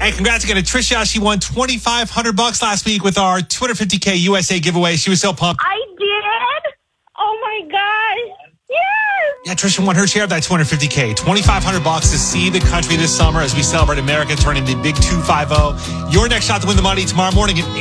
Hey, congrats again to Trisha. She won $2,500 last week with our $250K USA giveaway. She was so pumped. I did? Oh my gosh. Yes! Yeah, Trisha won her share of that $250K. $2,500 to see the country this summer as we celebrate America turning the big 250. Your next shot to win the money tomorrow morning at